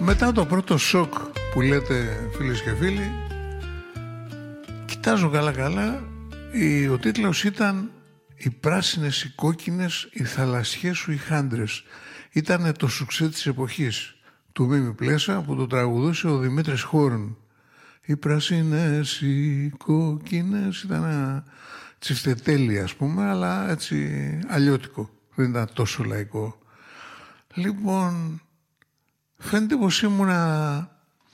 Μετά το πρώτο σοκ που λέτε φίλες και φίλοι, κοιτάζω καλά, ο τίτλος ήταν «Οι πράσινες, οι κόκκινες, οι θαλασσιές σου, οι χάντρες». Ήτανε το σουξέ της εποχής του Μίμη Πλέσα που το τραγουδούσε ο Δημήτρης Χόρν. «Οι πράσινες, οι κόκκινες», ήταν ένα τσιφτετέλι ας πούμε, αλλά έτσι αλλιώτικο, δεν ήταν τόσο λαϊκό. Λοιπόν, φαίνεται πως ήμουνα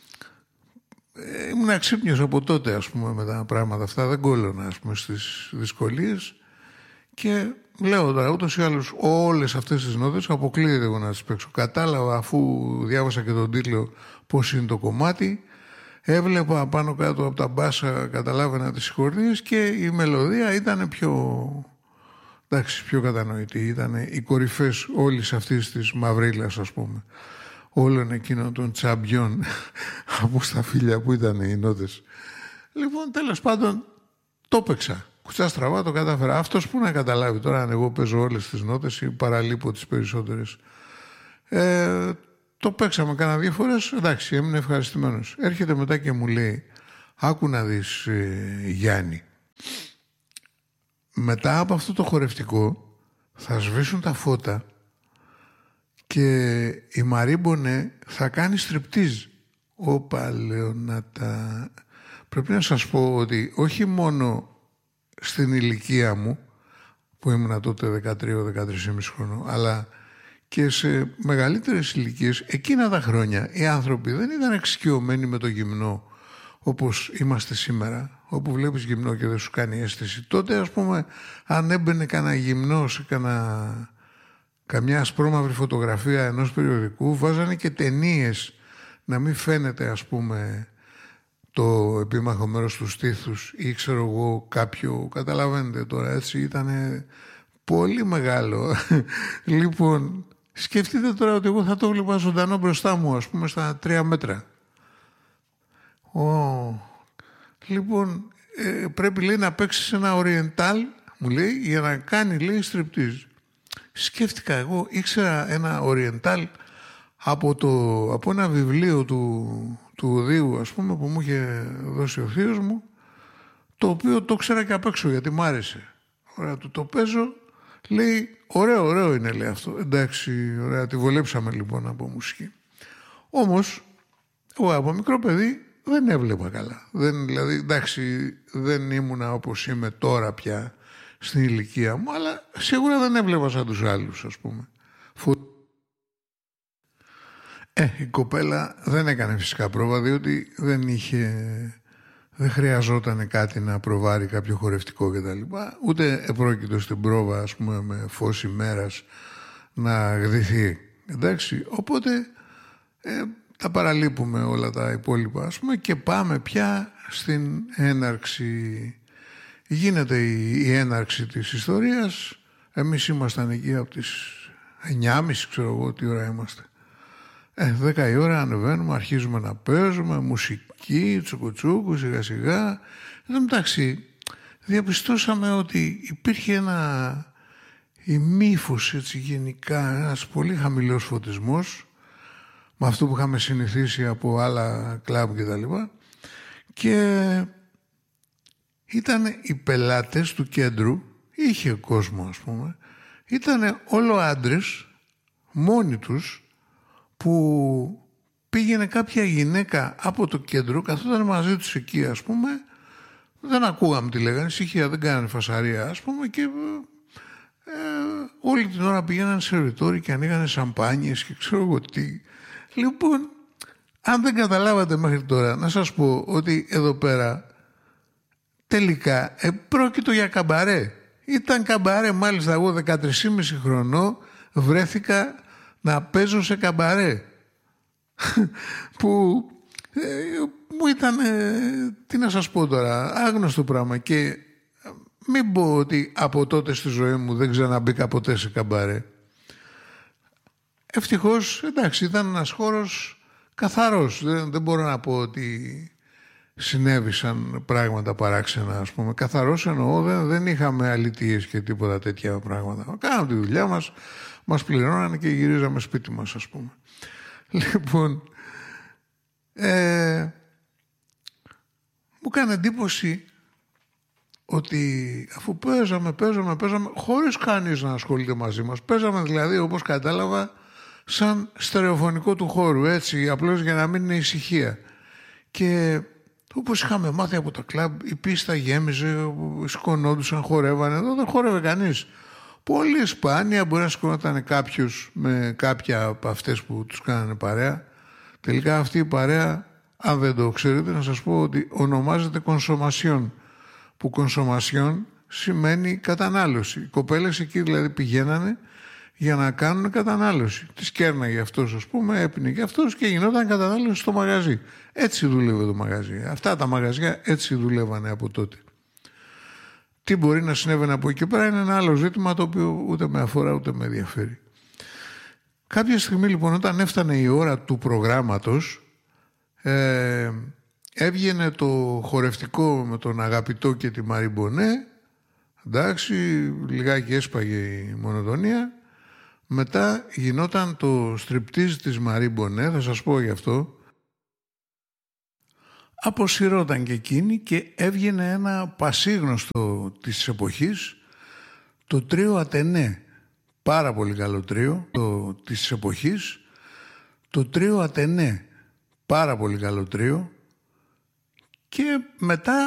ξύπνιος από τότε ας πούμε με τα πράγματα αυτά, δεν κόλλωνα ας πούμε στις δυσκολίες και λέω τώρα ούτως ή άλλως όλες αυτές τις νότες αποκλείεται εγώ να τις παίξω. Κατάλαβα αφού διάβασα και τον τίτλο πως είναι το κομμάτι, έβλεπα πάνω κάτω από τα μπάσα, καταλάβαινα τις συγχωρίες και η μελωδία ήταν πιο κατανοητή, ήταν οι κορυφές όλης αυτής της μαυρίλας ας πούμε, όλων εκείνων των τσαμπιών από στα φίλια που ήταν οι νότες. Λοιπόν, τέλος πάντων το έπαιξα. Κουτσά στραβά το κατάφερα. Αυτός που να καταλάβει τώρα αν εγώ παίζω όλες τις νότες ή παραλείπω τις περισσότερες. Το παίξαμε κάνα 2 φορές, εντάξει, έμεινε ευχαριστημένος. Έρχεται μετά και μου λέει, άκου να δεις Γιάννη, μετά από αυτό το χορευτικό θα σβήσουν τα φώτα και η Μαρή Μπονέ θα κάνει στριπτίζ. Όπα, λέω να τα... Πρέπει να σας πω ότι όχι μόνο στην ηλικία μου, που ήμουν τότε 13-13,5 χρονών, αλλά και σε μεγαλύτερες ηλικίες, εκείνα τα χρόνια οι άνθρωποι δεν ήταν εξοικειωμένοι με το γυμνό όπως είμαστε σήμερα, όπου βλέπεις γυμνό και δεν σου κάνει αίσθηση. Τότε ας πούμε αν έμπαινε κανένα γυμνό σε καμιά ασπρόμαυρη φωτογραφία ενός περιοδικού, βάζανε και ταινίες να μην φαίνεται ας πούμε το επίμαχο μέρος του στήθους ή ξέρω εγώ κάποιο, καταλαβαίνετε τώρα έτσι, ήταν πολύ μεγάλο. Λοιπόν, σκεφτείτε τώρα ότι εγώ θα το βλέπα ζωντανό μπροστά μου ας πούμε στα 3 μέτρα. Λοιπόν, πρέπει λέει να παίξεις ένα oriental, μου λέει, για να κάνει λέει striptease. Σκέφτηκα εγώ, ήξερα ένα oriental από ένα βιβλίο του Οδείου ας πούμε που μου είχε δώσει ο θείος μου, το οποίο το ξέρα και απ' έξω γιατί μ' άρεσε. Ωραία, το παίζω, λέει ωραίο είναι λέει αυτό, εντάξει, ωραία, τη βολέψαμε λοιπόν από μουσική. Όμως εγώ από μικρό παιδί δεν έβλεπα καλά, δηλαδή εντάξει δεν ήμουνα όπως είμαι τώρα πια στην ηλικία μου, αλλά σίγουρα δεν έβλεπα σαν τους άλλους ας πούμε. Η κοπέλα δεν έκανε φυσικά πρόβα, διότι δεν χρειαζόταν κάτι να προβάρει κάποιο χορευτικό κτλ. Ούτε επρόκειτο στην πρόβα, ας πούμε, με φως ημέρας να γδυθεί. Εντάξει, οπότε τα παραλείπουμε όλα τα υπόλοιπα, ας πούμε, και πάμε πια στην έναρξη. Γίνεται η έναρξη της ιστορίας. Εμείς ήμασταν εκεί από τις 9.30, ξέρω εγώ τι ώρα είμαστε. 10 η ώρα ανεβαίνουμε, αρχίζουμε να παίζουμε, μουσική, τσουκουτσούκου, σιγά σιγά. Εν τω μεταξύ, διαπιστώσαμε ότι υπήρχε ένα ημίφος έτσι γενικά, ένας πολύ χαμηλός φωτισμός, με αυτό που είχαμε συνηθίσει από άλλα κλαμπ και τα λοιπά. Και ήταν οι πελάτες του κέντρου, είχε κόσμο ας πούμε, ήταν όλο άντρες, μόνοι τους, που πήγαινε κάποια γυναίκα από το κέντρο, καθόταν μαζί τους εκεί ας πούμε, δεν ακούγαμε τι λέγανε, ησυχία, δεν κάνανε φασαρία ας πούμε, και όλη την ώρα πήγαιναν σερβιτόροι και ανοίγανε σαμπάνιες και ξέρω εγώ τι. Λοιπόν, αν δεν καταλάβατε μέχρι τώρα, να σας πω ότι εδώ πέρα τελικά πρόκειτο για καμπαρέ. Ήταν καμπαρέ, μάλιστα εγώ 13,5 χρονών βρέθηκα να παίζω σε καμπαρέ που μου ήταν, τι να σας πω τώρα, άγνωστο πράγμα, και μην πω ότι από τότε στη ζωή μου δεν ξαναμπήκα ποτέ σε καμπαρέ. Ευτυχώς, εντάξει, ήταν ένας χώρος καθαρός, δεν μπορώ να πω ότι συνέβησαν πράγματα παράξενα, ας πούμε. Καθαρός εννοώ, δεν είχαμε αλητίες και τίποτα τέτοια πράγματα. Κάναμε τη δουλειά μας, μας πληρώνανε και γυρίζαμε σπίτι μας, ας πούμε. Λοιπόν, Μου έκανε εντύπωση ότι αφού παίζαμε χωρίς κανείς να ασχολείται μαζί μας, παίζαμε δηλαδή, όπως κατάλαβα, σαν στερεοφωνικό του χώρου, έτσι, απλώς για να μην είναι ησυχία. Και όπως είχαμε μάθει από τα κλαμπ, η πίστα γέμιζε, σηκωνόντουσαν, χορεύανε. Εδώ δεν χόρευε κανείς. Πολύ σπάνια μπορεί να σηκωνόταν κάποιος με κάποια από αυτές που τους κάνανε παρέα. Τελικά αυτή η παρέα, αν δεν το ξέρετε, να σας πω ότι ονομάζεται κονσομασιόν. Που κονσομασιόν σημαίνει κατανάλωση. Οι κοπέλες εκεί δηλαδή πηγαίνανε για να κάνουν κατανάλωση. Τις κέρναγε αυτός, ας πούμε, έπινε αυτός και γινόταν κατανάλωση στο μαγαζί. Έτσι δούλευε το μαγαζί. Αυτά τα μαγαζιά έτσι δουλεύανε από τότε. Τι μπορεί να συνέβαινε από εκεί πέρα είναι ένα άλλο ζήτημα, το οποίο ούτε με αφορά ούτε με ενδιαφέρει. Κάποια στιγμή λοιπόν, όταν έφτανε η ώρα του προγράμματος, έβγαινε το χορευτικό με τον Αγαπητό και τη Μαρή Μπονέ. Εντάξει, λιγάκι έσπαγε η μονοτονία. Μετά γινόταν το στριπτίζ της Μαρή Μπονέ, θα σας πω γι' αυτό. Αποσυρώταν και εκείνη και έβγαινε ένα πασίγνωστο της εποχής, το τρίο Ατενέ. Πάρα πολύ καλό τρίο της εποχής, το τρίο Ατενέ. Πάρα πολύ καλό τρίο. Και μετά